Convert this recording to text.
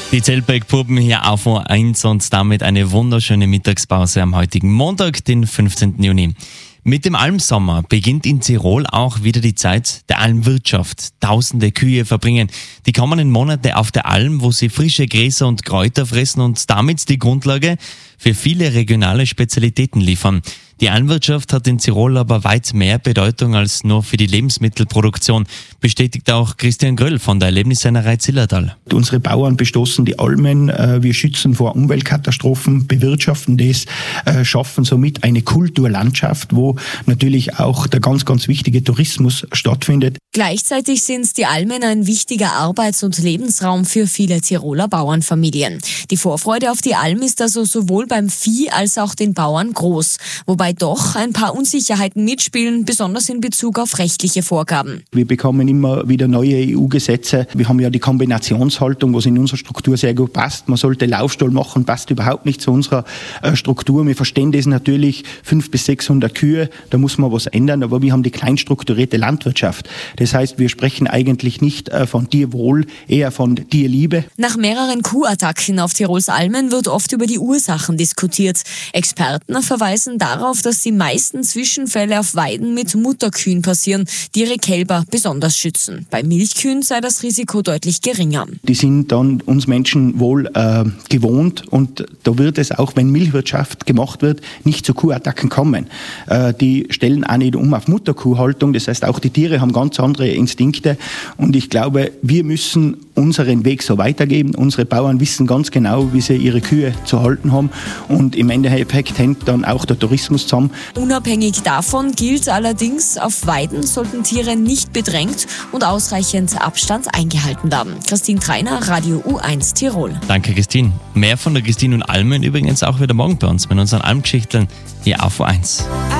Die Zeltberg-Puppen hier auf O1 und damit eine wunderschöne Mittagspause am heutigen Montag, den 15. Juni. Mit dem Almsommer beginnt in Tirol auch wieder die Zeit der Almwirtschaft. Tausende Kühe verbringen die kommenden Monate auf der Alm, wo sie frische Gräser und Kräuter fressen und damit die Grundlage für viele regionale Spezialitäten liefern. Die Almwirtschaft hat in Tirol aber weit mehr Bedeutung als nur für die Lebensmittelproduktion, bestätigt auch Christian Gröll von der Erlebnissennerei Zillertal. Unsere Bauern bestoßen die Almen, wir schützen vor Umweltkatastrophen, bewirtschaften das, schaffen somit eine Kulturlandschaft, wo natürlich auch der ganz, ganz wichtige Tourismus stattfindet. Gleichzeitig sind die Almen ein wichtiger Arbeits- und Lebensraum für viele Tiroler Bauernfamilien. Die Vorfreude auf die Alm ist also sowohl beim Vieh als auch den Bauern groß, wobei doch ein paar Unsicherheiten mitspielen, besonders in Bezug auf rechtliche Vorgaben. Wir bekommen immer wieder neue EU-Gesetze. Wir haben ja die Kombinationshaltung, was in unserer Struktur sehr gut passt. Man sollte Laufstall machen, passt überhaupt nicht zu unserer Struktur. Wir verstehen das natürlich, 500 bis 600 Kühe, da muss man was ändern, aber wir haben die kleinstrukturierte Landwirtschaft. Das heißt, wir sprechen eigentlich nicht von Tierwohl, eher von Tierliebe. Nach mehreren Kuhattacken auf Tirols Almen wird oft über die Ursachen diskutiert. Experten verweisen darauf, dass die meisten Zwischenfälle auf Weiden mit Mutterkühen passieren, die ihre Kälber besonders schützen. Bei Milchkühen sei das Risiko deutlich geringer. Die sind dann uns Menschen wohl gewohnt und da wird es auch, wenn Milchwirtschaft gemacht wird, nicht zu Kuhattacken kommen. Die stellen auch nicht um auf Mutterkuhhaltung, das heißt auch die Tiere haben ganz andere Instinkte und ich glaube, wir müssen unseren Weg so weitergeben. Unsere Bauern wissen ganz genau, wie sie ihre Kühe zu halten haben und im Endeffekt hängt dann auch der Tourismus zusammen. Unabhängig davon gilt allerdings, auf Weiden sollten Tiere nicht bedrängt und ausreichend Abstand eingehalten werden. Christine Treiner, Radio U1 Tirol. Danke Christine. Mehr von der Christine und Almen übrigens auch wieder morgen bei uns mit unseren Almgeschichten hier auf O1.